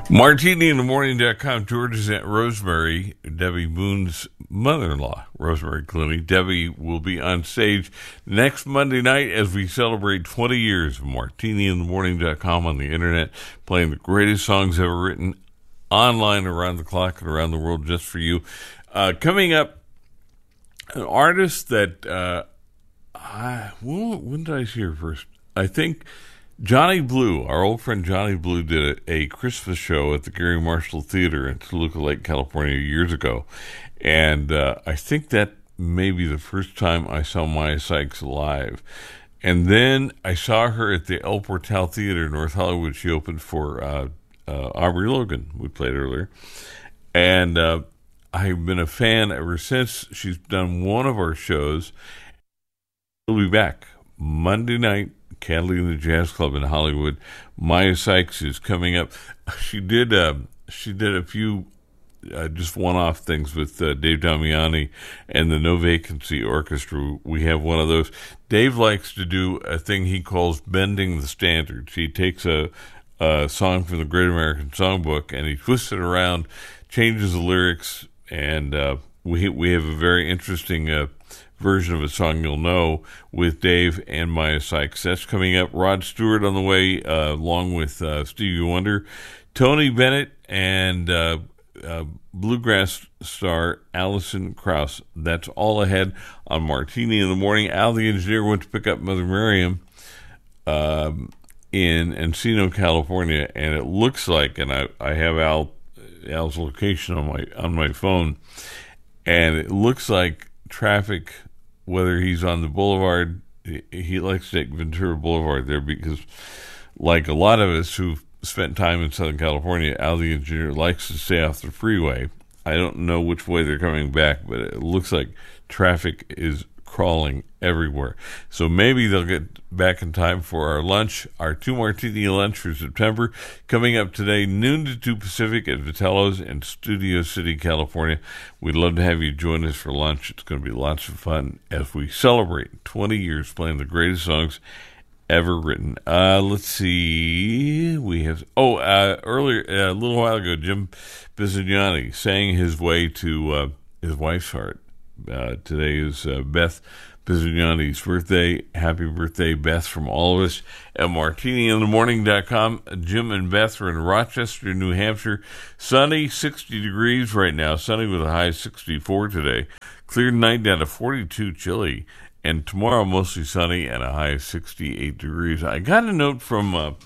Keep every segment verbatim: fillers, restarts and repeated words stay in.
Martini in the morning dot com. George is at Rosemary, Debbie Boone's mother-in-law, Rosemary Clooney. Debbie will be on stage next Monday night as we celebrate twenty years of Martini in the morning dot com on the internet, playing the greatest songs ever written online around the clock and around the world just for you. Uh, coming up, an artist that, uh, I, well, when did I see her first? I think Johnny Blue, our old friend Johnny Blue, did a, a Christmas show at the Gary Marshall Theater in Toluca Lake, California, years ago. And uh, I think that may be the first time I saw Maya Sykes live. And then I saw her at the El Portal Theater in North Hollywood. She opened for uh, uh, Aubrey Logan, we played earlier. And uh, I've been a fan ever since. She's done one of our shows. She'll be back Monday night, Catalina Jazz Club in Hollywood. Maya Sykes is coming up. She did uh, she did a few uh, just one-off things with uh, Dave Damiani and the No Vacancy Orchestra. We have one of those. Dave likes to do a thing he calls bending the standards. He takes a, a song from the Great American Songbook and he twists it around, changes the lyrics, and uh, we we have a very interesting uh, version of a song you'll know with Dave and Maya Sykes. That's coming up. Rod Stewart on the way, uh, along with uh, Stevie Wonder, Tony Bennett, and uh, uh, bluegrass star Alison Krauss. That's all ahead on Martini in the Morning. Al, the engineer, went to pick up Mother Miriam um, in Encino, California, and it looks like, and I, I have Al Al's location on my on my phone, and it looks like traffic, whether he's on the boulevard, he likes to take Ventura Boulevard there because, like a lot of us who've spent time in Southern California, Al the engineer likes to stay off the freeway. I don't know which way they're coming back, but it looks like traffic is crawling everywhere. So maybe they'll get back in time for our lunch, our two martini lunch for September. Coming up today, noon to two Pacific at Vitello's in Studio City, California. We'd love to have you join us for lunch. It's going to be lots of fun as we celebrate twenty years playing the greatest songs ever written. Uh, let's see. We have, oh, uh, earlier, uh, a little while ago, Jim Bisognani sang his way to uh, his wife's heart. Uh, today is uh, Beth Bisognani's birthday. Happy birthday, Beth, from all of us at Martini in the morning dot com. Jim and Beth are in Rochester, New Hampshire. Sunny, sixty degrees right now. Sunny with a high of sixty-four today. Clear night down to forty-two, chilly. And tomorrow, mostly sunny and a high of sixty-eight degrees. I got a note from uh,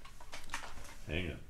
hang on,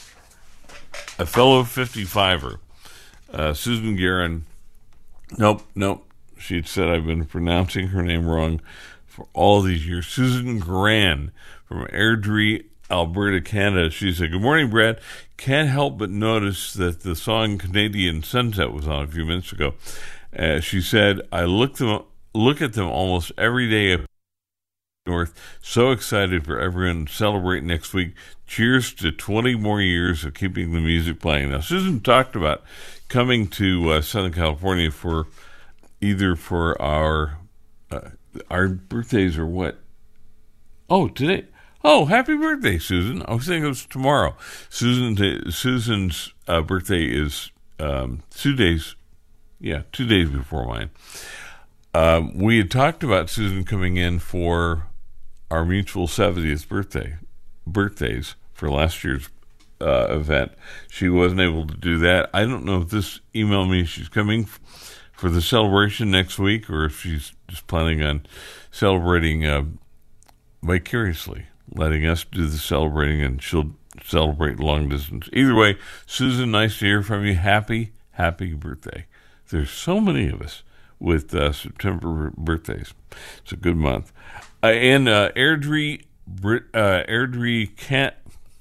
a fellow fifty-fiver, uh, Susan Guerin. Nope, nope. She'd said I've been pronouncing her name wrong for all these years. Susan Gran from Airdrie, Alberta, Canada. She said, "Good morning, Brad. Can't help but notice that the song Canadian Sunset was on a few minutes ago." Uh, she said, "I look them look at them almost every day up north. So excited for everyone to celebrate next week. Cheers to twenty more years of keeping the music playing." Now, Susan talked about coming to uh, Southern California for either for our uh, our birthdays or what? Oh, today. Oh, happy birthday, Susan. I was thinking it was tomorrow. Susan, Susan's uh, birthday is um, two days, yeah, two days before mine. Um, we had talked about Susan coming in for our mutual seventieth birthday, birthdays for last year's uh, event. She wasn't able to do that. I don't know if this email means she's coming f- for the celebration next week or if she's just planning on celebrating uh, vicariously, letting us do the celebrating and she'll celebrate long distance. Either way, Susan, nice to hear from you. Happy, happy birthday. There's so many of us with uh, September birthdays. It's a good month. Uh, and uh, Airdrie, Brit, uh, Airdrie can't.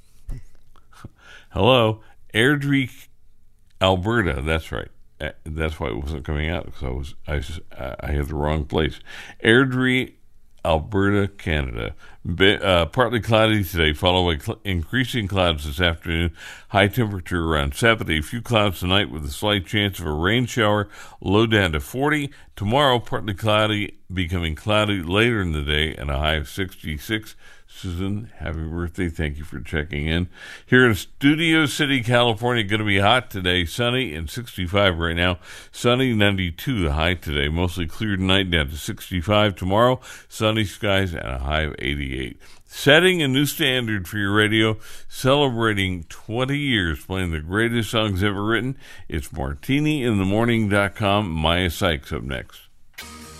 Hello, Airdrie, Alberta. That's right. Uh, that's why it wasn't coming out because I was I was, uh, I had the wrong place. Airdrie, Alberta, Canada. Be, uh, partly cloudy today, followed by cl- increasing clouds this afternoon. High temperature around seventy. A few clouds tonight with a slight chance of a rain shower. Low down to forty. Tomorrow, partly cloudy, becoming cloudy later in the day, and a high of sixty-six. Susan, happy birthday. Thank you for checking in. Here in Studio City, California, going to be hot today. Sunny and sixty-five right now. Sunny, ninety-two the high today. Mostly clear tonight, down to sixty-five. Tomorrow, sunny skies and a high of eighty-eight. Setting a new standard for your radio, celebrating twenty years, playing the greatest songs ever written. It's martini in the morning dot com. Maya Sykes up next.